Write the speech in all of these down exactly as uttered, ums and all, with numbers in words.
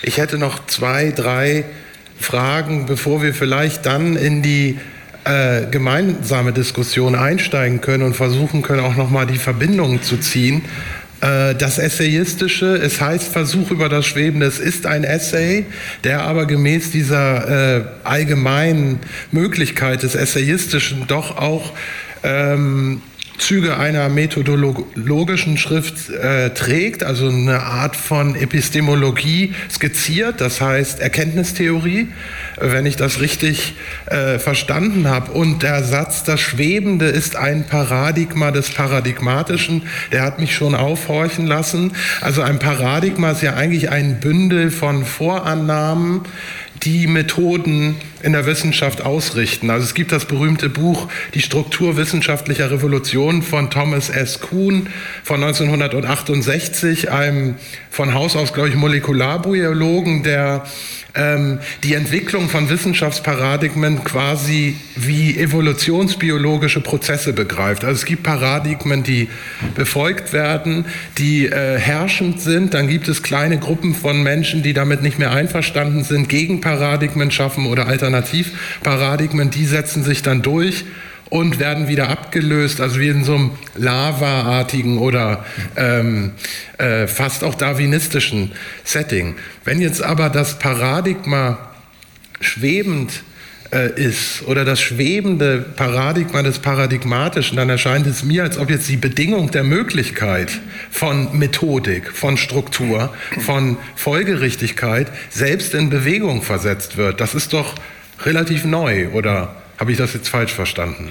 Ich hätte noch zwei, drei Fragen, bevor wir vielleicht dann in die äh, gemeinsame Diskussion einsteigen können und versuchen können, auch nochmal die Verbindungen zu ziehen. Äh, das Essayistische, es heißt Versuch über das Schwebende, es ist ein Essay, der aber gemäß dieser äh, allgemeinen Möglichkeit des Essayistischen doch auch ähm, Züge einer methodologischen Schrift äh, trägt, also eine Art von Epistemologie skizziert, das heißt Erkenntnistheorie, wenn ich das richtig äh, verstanden habe. Und der Satz, das Schwebende ist ein Paradigma des Paradigmatischen, der hat mich schon aufhorchen lassen. Also ein Paradigma ist ja eigentlich ein Bündel von Vorannahmen, die Methoden in der Wissenschaft ausrichten. Also es gibt das berühmte Buch Die Struktur wissenschaftlicher Revolution von Thomas S. Kuhn von neunzehnhundertachtundsechzig, einem von Haus aus, glaube ich, Molekularbiologen, der ähm, die Entwicklung von Wissenschaftsparadigmen quasi wie evolutionsbiologische Prozesse begreift. Also es gibt Paradigmen, die befolgt werden, die äh, herrschend sind. Dann gibt es kleine Gruppen von Menschen, die damit nicht mehr einverstanden sind, Gegenparadigmen schaffen oder Alternativparadigmen, die setzen sich dann durch und werden wieder abgelöst, also wie in so einem Lava-artigen oder ähm, äh, fast auch darwinistischen Setting. Wenn jetzt aber das Paradigma schwebend äh, ist oder das schwebende Paradigma des Paradigmatischen, dann erscheint es mir, als ob jetzt die Bedingung der Möglichkeit von Methodik, von Struktur, von Folgerichtigkeit selbst in Bewegung versetzt wird. Das ist doch relativ neu, oder habe ich das jetzt falsch verstanden?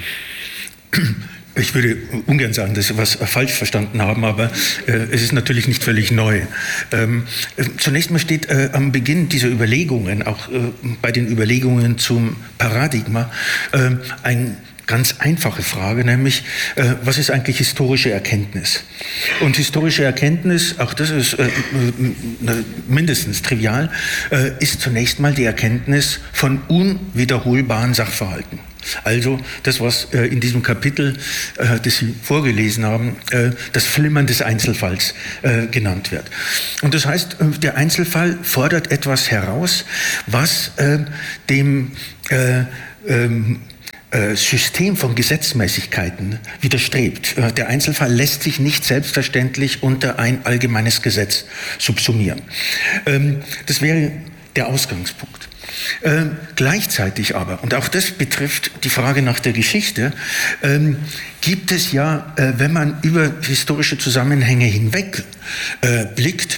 Ich würde ungern sagen, dass Sie was falsch verstanden haben, aber äh, es ist natürlich nicht völlig neu. Ähm, äh, zunächst mal steht äh, am Beginn dieser Überlegungen, auch äh, bei den Überlegungen zum Paradigma, äh, ein ganz einfache Frage, nämlich, äh, was ist eigentlich historische Erkenntnis? Und historische Erkenntnis, auch das ist äh, äh, mindestens trivial, äh, ist zunächst mal die Erkenntnis von unwiederholbaren Sachverhalten. Also das, was äh, in diesem Kapitel, äh, das Sie vorgelesen haben, äh, das Flimmern des Einzelfalls äh, genannt wird. Und das heißt, äh, der Einzelfall fordert etwas heraus, was äh, dem äh, ähm, System von Gesetzmäßigkeiten widerstrebt. Der Einzelfall lässt sich nicht selbstverständlich unter ein allgemeines Gesetz subsumieren. Das wäre der Ausgangspunkt. Äh, gleichzeitig aber, und auch das betrifft die Frage nach der Geschichte, ähm, gibt es ja, äh, wenn man über historische Zusammenhänge hinweg äh, blickt,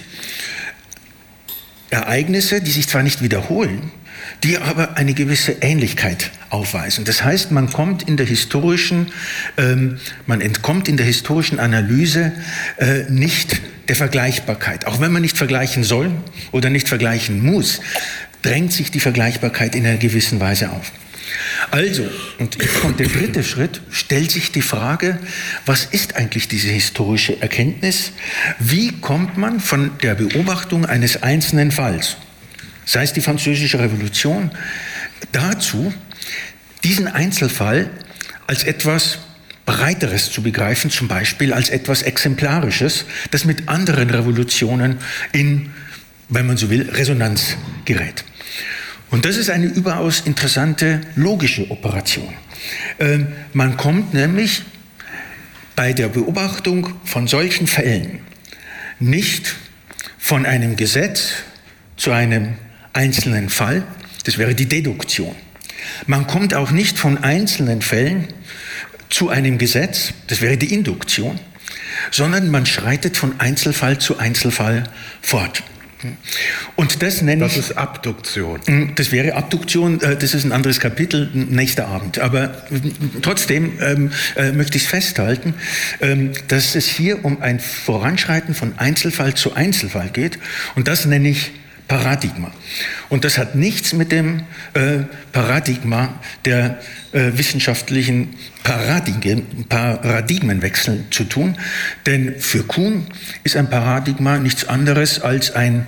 Ereignisse, die sich zwar nicht wiederholen, die aber eine gewisse Ähnlichkeit aufweisen. Das heißt, man kommt in der historischen, ähm, man entkommt in der historischen Analyse äh, nicht der Vergleichbarkeit. Auch wenn man nicht vergleichen soll oder nicht vergleichen muss, drängt sich die Vergleichbarkeit in einer gewissen Weise auf. Also, und jetzt kommt der dritte Schritt, stellt sich die Frage, was ist eigentlich diese historische Erkenntnis? Wie kommt man von der Beobachtung eines einzelnen Falls, sei es die Französische Revolution, dazu, diesen Einzelfall als etwas Breiteres zu begreifen, zum Beispiel als etwas Exemplarisches, das mit anderen Revolutionen in, wenn man so will, Resonanz gerät. Und das ist eine überaus interessante logische Operation. Ähm, man kommt nämlich bei der Beobachtung von solchen Fällen nicht von einem Gesetz zu einem einzelnen Fall, das wäre die Deduktion. Man kommt auch nicht von einzelnen Fällen zu einem Gesetz, das wäre die Induktion, sondern man schreitet von Einzelfall zu Einzelfall fort. Und das nenne ich... Das ist Abduktion. Das wäre Abduktion, das ist ein anderes Kapitel, nächster Abend. Aber trotzdem ähm, äh, möchte ich festhalten, ähm, dass es hier um ein Voranschreiten von Einzelfall zu Einzelfall geht. Und das nenne ich Paradigma. Und das hat nichts mit dem äh, Paradigma der äh, wissenschaftlichen Paradigmen, Paradigmenwechsel zu tun. Denn für Kuhn ist ein Paradigma nichts anderes als ein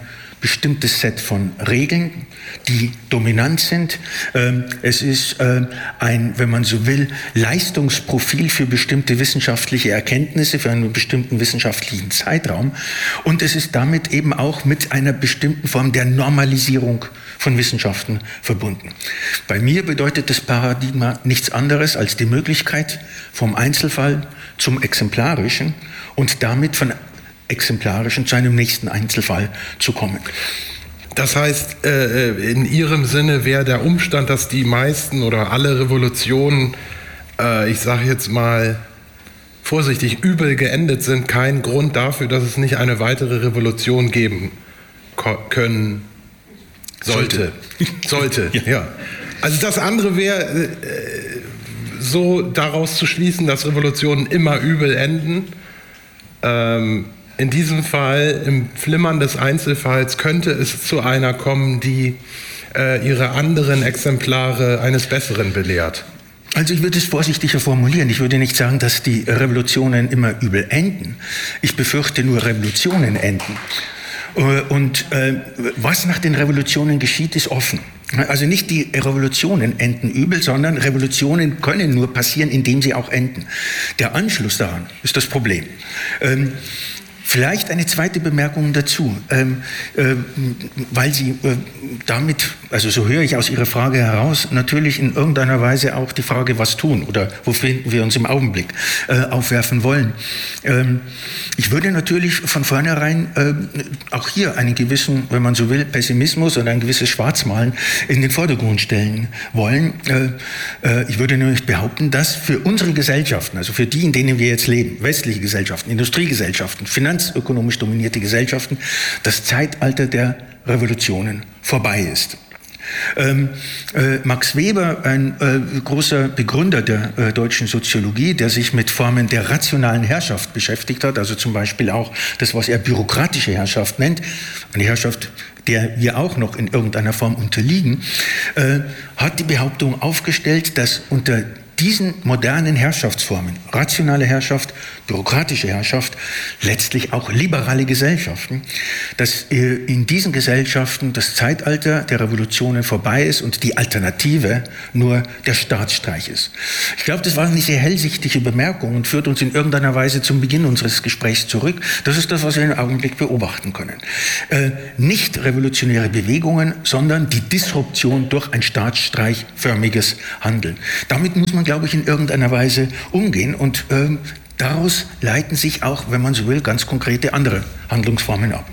bestimmtes Set von Regeln, die dominant sind. Es ist ein, wenn man so will, Leistungsprofil für bestimmte wissenschaftliche Erkenntnisse, für einen bestimmten wissenschaftlichen Zeitraum. Und es ist damit eben auch mit einer bestimmten Form der Normalisierung von Wissenschaften verbunden. Bei mir bedeutet das Paradigma nichts anderes als die Möglichkeit, vom Einzelfall zum Exemplarischen und damit von Exemplarischen zu einem nächsten Einzelfall zu kommen. Das heißt, in Ihrem Sinne wäre der Umstand, dass die meisten oder alle Revolutionen, ich sage jetzt mal vorsichtig, übel geendet sind, kein Grund dafür, dass es nicht eine weitere Revolution geben können sollte. Sollte, ja. ja. Also das andere wäre so daraus zu schließen, dass Revolutionen immer übel enden. Ähm, in diesem Fall, im Flimmern des Einzelfalls, könnte es zu einer kommen, die äh, ihre anderen Exemplare eines Besseren belehrt. Also ich würde es vorsichtiger formulieren. Ich würde nicht sagen, dass die Revolutionen immer übel enden. Ich befürchte nur, Revolutionen enden. Und äh, was nach den Revolutionen geschieht, ist offen. Also nicht die Revolutionen enden übel, sondern Revolutionen können nur passieren, indem sie auch enden. Der Anschluss daran ist das Problem. Ähm, Vielleicht eine zweite Bemerkung dazu, ähm, äh, weil Sie äh, damit, also so höre ich aus Ihrer Frage heraus, natürlich in irgendeiner Weise auch die Frage, was tun oder wo finden wir uns im Augenblick, äh, aufwerfen wollen. Ähm, ich würde natürlich von vornherein äh, auch hier einen gewissen, wenn man so will, Pessimismus oder ein gewisses Schwarzmalen in den Vordergrund stellen wollen. Äh, äh, ich würde nämlich behaupten, dass für unsere Gesellschaften, also für die, in denen wir jetzt leben, westliche Gesellschaften, Industriegesellschaften, Finanz ökonomisch dominierte Gesellschaften, das Zeitalter der Revolutionen vorbei ist. Ähm, äh, Max Weber, ein äh, großer Begründer der äh, deutschen Soziologie, der sich mit Formen der rationalen Herrschaft beschäftigt hat, also zum Beispiel auch das, was er bürokratische Herrschaft nennt, eine Herrschaft, der wir auch noch in irgendeiner Form unterliegen, äh, hat die Behauptung aufgestellt, dass unter diesen modernen Herrschaftsformen, rationale Herrschaft, bürokratische Herrschaft, letztlich auch liberale Gesellschaften, dass in diesen Gesellschaften das Zeitalter der Revolutionen vorbei ist und die Alternative nur der Staatsstreich ist. Ich glaube, das war eine sehr hellsichtige Bemerkung und führt uns in irgendeiner Weise zum Beginn unseres Gesprächs zurück. Das ist das, was wir im Augenblick beobachten können. Äh, nicht revolutionäre Bewegungen, sondern die Disruption durch ein staatsstreichförmiges Handeln. Damit muss man, glaube ich, in irgendeiner Weise umgehen und ähm, daraus leiten sich auch, wenn man so will, ganz konkrete andere Handlungsformen ab.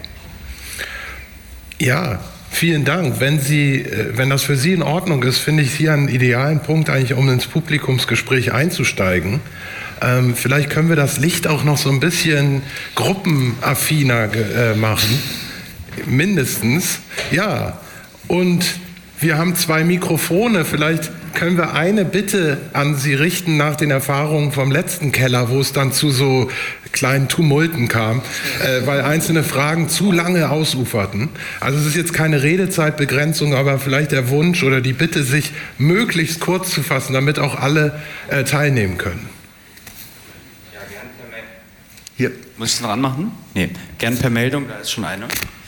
Ja, vielen Dank. Wenn Sie, wenn das für Sie in Ordnung ist, finde ich hier einen idealen Punkt eigentlich, um ins Publikumsgespräch einzusteigen. Ähm, vielleicht können wir das Licht auch noch so ein bisschen gruppenaffiner äh, machen. Mindestens. Ja, und wir haben zwei Mikrofone. Vielleicht können wir eine Bitte an Sie richten nach den Erfahrungen vom letzten Keller, wo es dann zu so kleinen Tumulten kam, äh, weil einzelne Fragen zu lange ausuferten. Also es ist jetzt keine Redezeitbegrenzung, aber vielleicht der Wunsch oder die Bitte, sich möglichst kurz zu fassen, damit auch alle äh, teilnehmen können. Ja, gern per Mail. Hier, muss ich es noch anmachen? Nee, gern per Meldung, da ist schon eine.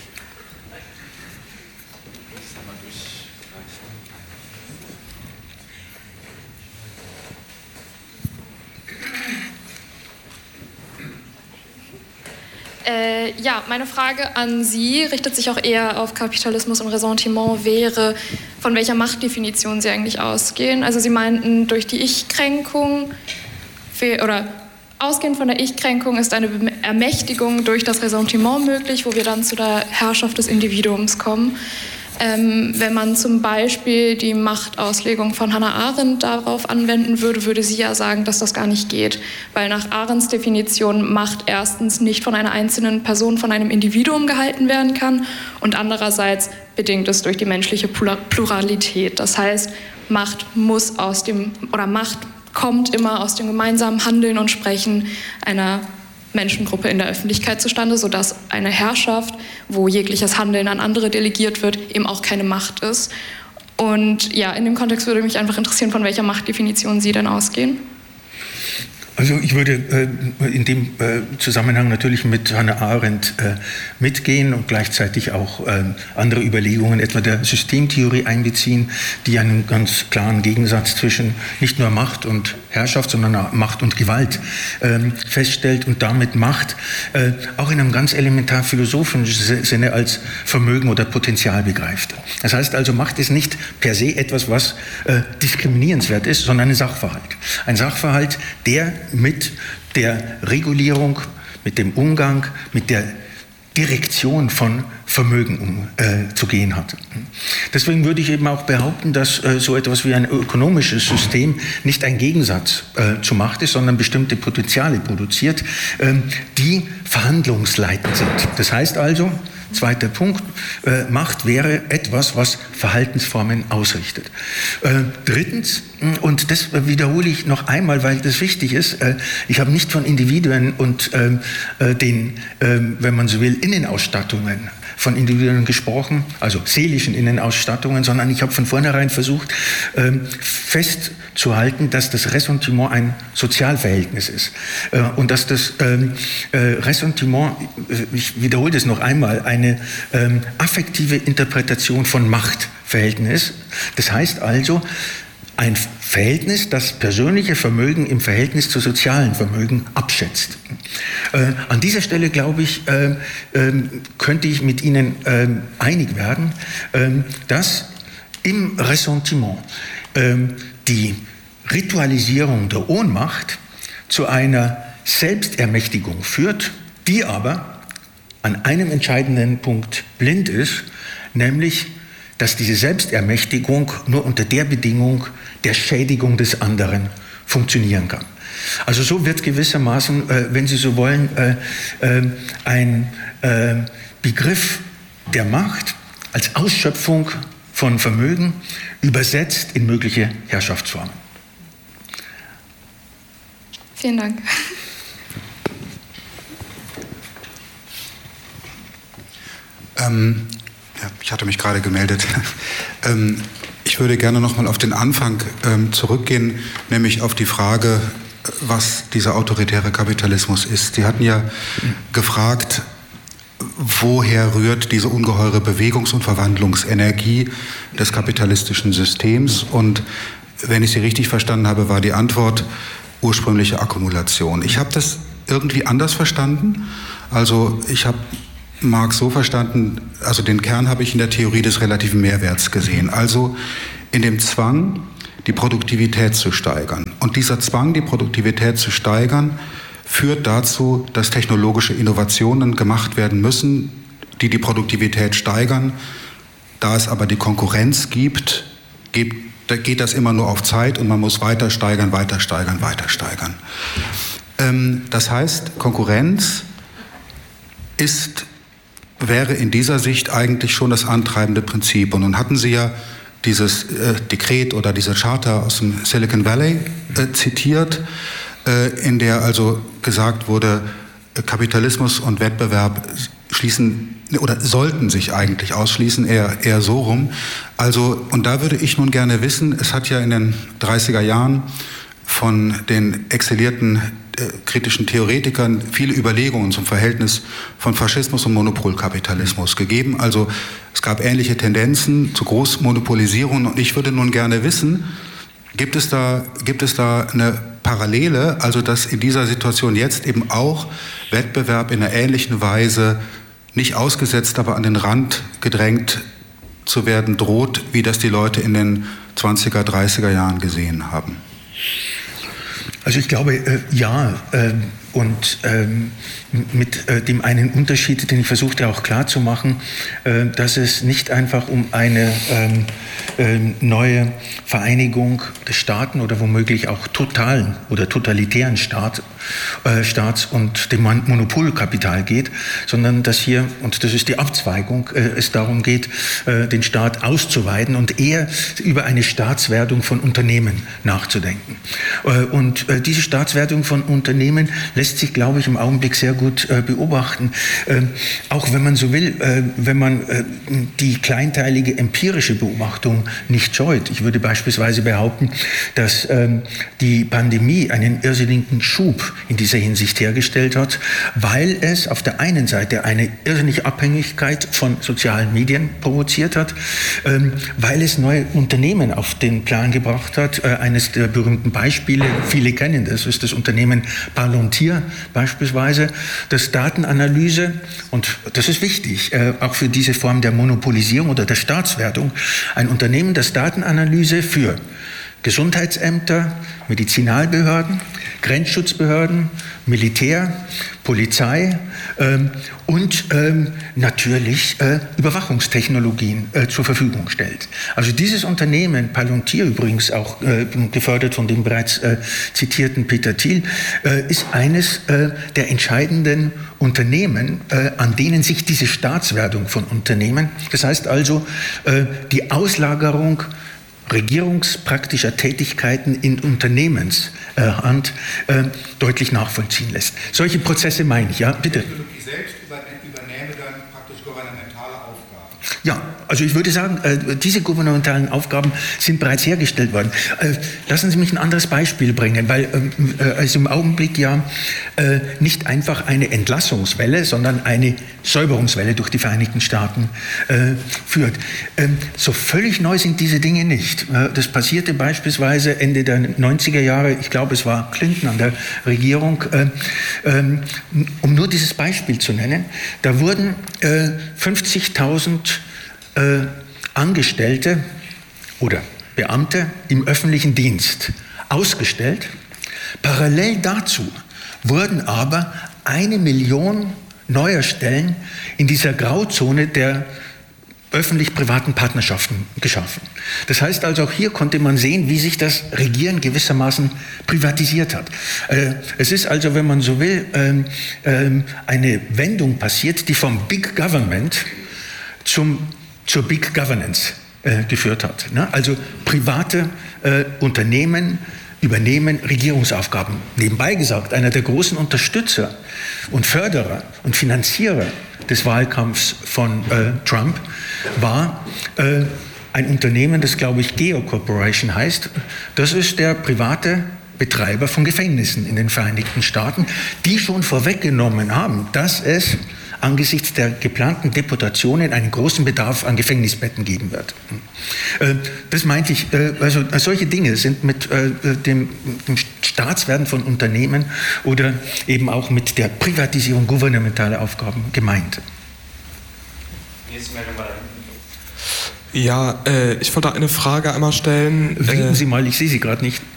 Äh, ja, meine Frage an Sie richtet sich auch eher auf Kapitalismus und Ressentiment, wäre, von welcher Machtdefinition Sie eigentlich ausgehen. Also Sie meinten, durch die Ich-Kränkung, oder ausgehend von der Ich-Kränkung ist eine Ermächtigung durch das Ressentiment möglich, wo wir dann zu der Herrschaft des Individuums kommen. Ähm, wenn man zum Beispiel die Machtauslegung von Hannah Arendt darauf anwenden würde, würde sie ja sagen, dass das gar nicht geht. Weil nach Arendts Definition Macht erstens nicht von einer einzelnen Person, von einem Individuum gehalten werden kann und andererseits bedingt es durch die menschliche Pluralität. Das heißt, Macht muss aus dem, oder Macht kommt immer aus dem gemeinsamen Handeln und Sprechen einer Menschengruppe in der Öffentlichkeit zustande, sodass eine Herrschaft, wo jegliches Handeln an andere delegiert wird, eben auch keine Macht ist. Und ja, in dem Kontext würde mich einfach interessieren, von welcher Machtdefinition Sie denn ausgehen. Also ich würde äh, in dem äh, Zusammenhang natürlich mit Hannah Arendt äh, mitgehen und gleichzeitig auch äh, andere Überlegungen, etwa der Systemtheorie einbeziehen, die einen ganz klaren Gegensatz zwischen nicht nur Macht und Herrschaft, sondern auch Macht und Gewalt äh, feststellt und damit Macht äh, auch in einem ganz elementar philosophischen Sinne als Vermögen oder Potenzial begreift. Das heißt also, Macht ist nicht per se etwas, was äh, diskriminierenswert ist, sondern ein Sachverhalt. Ein Sachverhalt, der mit der Regulierung, mit dem Umgang, mit der Direktion von Vermögen umzugehen äh, hat. Deswegen würde ich eben auch behaupten, dass äh, so etwas wie ein ökonomisches System nicht ein Gegensatz äh, zu Macht ist, sondern bestimmte Potenziale produziert, äh, die verhandlungsleitend sind. Das heißt also, zweiter Punkt, äh, Macht wäre etwas, was Verhaltensformen ausrichtet. Äh, drittens, und das wiederhole ich noch einmal, weil das wichtig ist, äh, ich habe nicht von Individuen und ähm, äh, den, äh, wenn man so will, Innenausstattungen von Individuen gesprochen, also seelischen Innenausstattungen, sondern ich habe von vornherein versucht, äh, festzuhalten, dass das Ressentiment ein Sozialverhältnis ist. Äh, und dass das ähm, äh, Ressentiment, ich wiederhole das noch einmal, eine ähm, affektive Interpretation von Machtverhältnis. Das heißt also, ein Verhältnis, das persönliche Vermögen im Verhältnis zu sozialen Vermögen abschätzt. Äh, an dieser Stelle, glaube ich, äh, äh, könnte ich mit Ihnen äh, einig werden, äh, dass im Ressentiment äh, die Ritualisierung der Ohnmacht zu einer Selbstermächtigung führt, die aber an einem entscheidenden Punkt blind ist, nämlich dass diese Selbstermächtigung nur unter der Bedingung der Schädigung des anderen funktionieren kann. Also so wird gewissermaßen, äh, wenn Sie so wollen, äh, äh, ein äh, Begriff der Macht als Ausschöpfung von Vermögen übersetzt in mögliche Herrschaftsformen. Vielen Dank. Ähm, ja, ich hatte mich gerade gemeldet. ähm, ich würde gerne noch mal auf den Anfang ähm, zurückgehen, nämlich auf die Frage, was dieser autoritäre Kapitalismus ist. Sie hatten ja gefragt, woher rührt diese ungeheure Bewegungs- und Verwandlungsenergie des kapitalistischen Systems? Und wenn ich Sie richtig verstanden habe, war die Antwort ursprüngliche Akkumulation. Ich habe das irgendwie anders verstanden. Also ich habe Marx so verstanden, also den Kern habe ich in der Theorie des relativen Mehrwerts gesehen. Also in dem Zwang, die Produktivität zu steigern. Und dieser Zwang, die Produktivität zu steigern, führt dazu, dass technologische Innovationen gemacht werden müssen, die die Produktivität steigern. Da es aber die Konkurrenz gibt, geht, geht das immer nur auf Zeit und man muss weiter steigern, weiter steigern, weiter steigern. Ähm, das heißt, Konkurrenz ist, wäre in dieser Sicht eigentlich schon das antreibende Prinzip. Und nun hatten Sie ja dieses äh, Dekret oder diese Charta aus dem Silicon Valley äh, zitiert, äh, in der also gesagt wurde, äh, Kapitalismus und Wettbewerb schließen oder sollten sich eigentlich ausschließen, eher, eher so rum. Also, und da würde ich nun gerne wissen, es hat ja in den dreißiger Jahren von den exzellierten äh, kritischen Theoretikern viele Überlegungen zum Verhältnis von Faschismus und Monopolkapitalismus gegeben. Also es gab ähnliche Tendenzen zu Großmonopolisierung und ich würde nun gerne wissen, gibt es da, gibt es da eine Parallele, also dass in dieser Situation jetzt eben auch Wettbewerb in einer ähnlichen Weise nicht ausgesetzt, aber an den Rand gedrängt zu werden droht, wie das die Leute in den zwanziger, dreißiger Jahren gesehen haben? Also ich glaube, äh, ja, äh, und ähm, mit äh, dem einen Unterschied, den ich versuchte auch klarzumachen, äh, dass es nicht einfach um eine ähm, äh, neue Vereinigung des Staaten oder womöglich auch totalen oder totalitären Staat äh, Staats- und dem Monopolkapital geht, sondern dass hier, und das ist die Abzweigung, äh, es darum geht, äh, den Staat auszuweiten und eher über eine Staatswerdung von Unternehmen nachzudenken. Äh, und äh, diese Staatswerdung von Unternehmen lässt sich, glaube ich, im Augenblick sehr gut äh, beobachten. Äh, auch wenn man so will, äh, wenn man äh, die kleinteilige empirische Beobachtung nicht scheut. Ich würde beispielsweise behaupten, dass ähm, die Pandemie einen irrsinnigen Schub in dieser Hinsicht hergestellt hat, weil es auf der einen Seite eine irrsinnige Abhängigkeit von sozialen Medien provoziert hat, ähm, weil es neue Unternehmen auf den Plan gebracht hat. Äh, eines der berühmten Beispiele, viele kennen das, ist das Unternehmen Palantir beispielsweise, das Datenanalyse, und das ist wichtig, äh, auch für diese Form der Monopolisierung oder der Staatswertung, ein Unternehmen, das Datenanalyse für Gesundheitsämter, Medizinalbehörden, Grenzschutzbehörden, Militär, Polizei ähm, und ähm, natürlich äh, Überwachungstechnologien äh, zur Verfügung stellt. Also dieses Unternehmen, Palantir übrigens auch äh, gefördert von dem bereits äh, zitierten Peter Thiel, äh, ist eines äh, der entscheidenden Unternehmen, äh, an denen sich diese Staatswerdung von Unternehmen, das heißt also äh, die Auslagerung regierungspraktischer Tätigkeiten in Unternehmenshand äh, deutlich nachvollziehen lässt. Solche Prozesse meine ich, ja, bitte. Die Technologie selbst übernehme dann praktisch gouvernementale Aufgaben. Ja, also ich würde sagen, äh, diese gouvernementalen Aufgaben sind bereits hergestellt worden. Äh, lassen Sie mich ein anderes Beispiel bringen, weil äh, also im Augenblick ja äh, nicht einfach eine Entlassungswelle, sondern eine Säuberungswelle durch die Vereinigten Staaten äh, führt. Ähm, so völlig neu sind diese Dinge nicht. Äh, das passierte beispielsweise Ende der neunziger Jahre, ich glaube es war Clinton an der Regierung, äh, ähm, um nur dieses Beispiel zu nennen, da wurden äh, fünfzigtausend Äh, Angestellte oder Beamte im öffentlichen Dienst ausgestellt. Parallel dazu wurden aber eine Million neuer Stellen in dieser Grauzone der öffentlich-privaten Partnerschaften geschaffen. Das heißt also, auch hier konnte man sehen, wie sich das Regieren gewissermaßen privatisiert hat. Äh, es ist also, wenn man so will, ähm, ähm, eine Wendung passiert, die vom Big Government zum zur Big Governance äh, geführt hat. Ne? Also private äh, Unternehmen übernehmen Regierungsaufgaben. Nebenbei gesagt, einer der großen Unterstützer und Förderer und Finanzierer des Wahlkampfs von äh, Trump war äh, ein Unternehmen, das, glaube ich, Geo Corporation heißt. Das ist der private Betreiber von Gefängnissen in den Vereinigten Staaten, die schon vorweggenommen haben, dass es angesichts der geplanten Deportationen einen großen Bedarf an Gefängnisbetten geben wird. Das meinte ich, also solche Dinge sind mit dem Staatswerden von Unternehmen oder eben auch mit der Privatisierung gouvernementaler Aufgaben gemeint. Nächste Meldung war da. Ja, äh, ich wollte eine Frage einmal stellen. Winken äh, Sie mal, ich sehe Sie gerade nicht.